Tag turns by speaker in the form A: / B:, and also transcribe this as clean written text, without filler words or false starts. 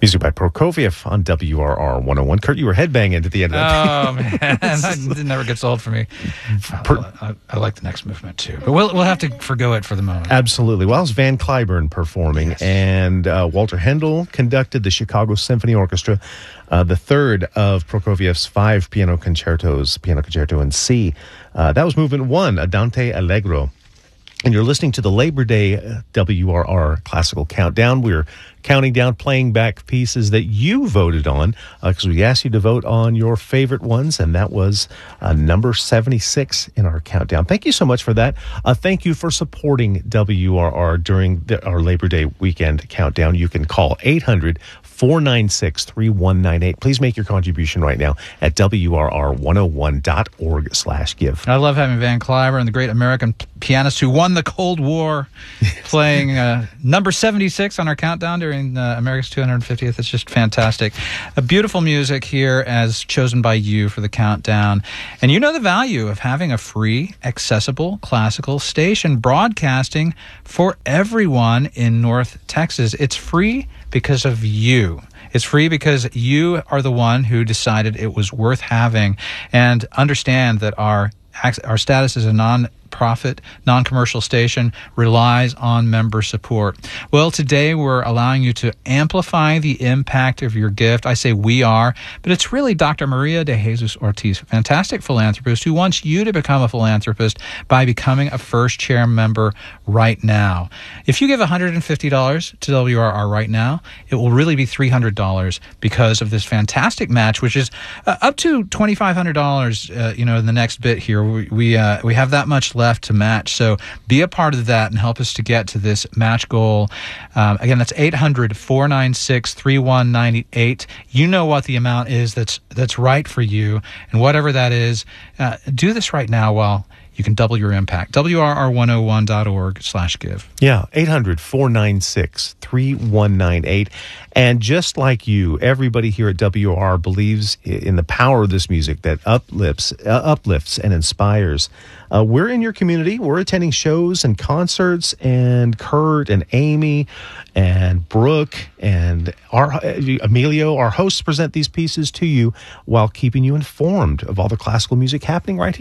A: Music by Prokofiev on WRR 101. Kurt, you were headbanging at the end of that.
B: Oh, man. That never gets old for me. I like the next movement, too. But we'll have to forgo it for the moment.
A: Absolutely. Well, it was Van Cliburn performing, yes. And Walter Handel conducted the Chicago Symphony Orchestra, the third of Prokofiev's 5 piano concerto in C. That was movement 1, Andante Allegro. And you're listening to the Labor Day WRR Classical Countdown. We're counting down, playing back pieces that you voted on, because we asked you to vote on your favorite ones, and that was number 76 in our countdown. Thank you so much for that. Thank you for supporting WRR during our Labor Day weekend countdown. You can call 800-496-3198. Please make your contribution right now at WRR101.org/give.
B: I love having Van Cliburn, the great American pianist who won the Cold War, playing number 76 on our countdown during America's 250th. It's just fantastic. A beautiful music here as chosen by you for the countdown. And you know the value of having a free, accessible classical station broadcasting for everyone in North Texas. It's free because of you. It's free because you are the one who decided it was worth having. And understand that our status as a non-profit, non-commercial station relies on member support. Well, today we're allowing you to amplify the impact of your gift. I say we are, but it's really Dr. Maria de Jesus Ortiz, a fantastic philanthropist who wants you to become a philanthropist by becoming a first chair member right now. If you give $150 to WRR right now, it will really be $300 because of this fantastic match, which is up to $2,500, in the next bit here. We have that much left to match, so be a part of that and help us to get to this match goal. Again, that's 800-496-3198. You know what the amount is that's right for you, and whatever that is, do this right now while you can double your impact. WRR101.org/give.
A: Yeah, 800-496-3198. And just like you, everybody here at WRR believes in the power of this music that uplifts and inspires. We're in your community. We're attending shows and concerts, and Kurt and Amy and Brooke and Emilio, our hosts, present these pieces to you while keeping you informed of all the classical music happening right here.